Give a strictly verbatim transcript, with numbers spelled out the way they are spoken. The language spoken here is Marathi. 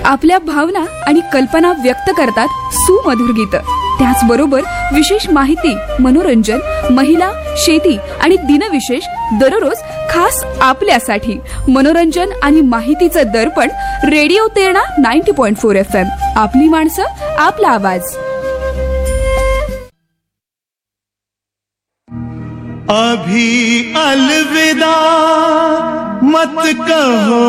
आपल्या भावना आणि कल्पना व्यक्त करतात सुमधुर गीत. त्याचबरोबर विशेष माहिती, मनोरंजन, महिला, शेती आणि दिनविशेष दररोज खास आपल्यासाठी. मनोरंजन आणि माहितीचं दर्पण radio Terna ninety point four F M. आपली माणसं, आपला आवाज. अभी अलविदा मत कहो.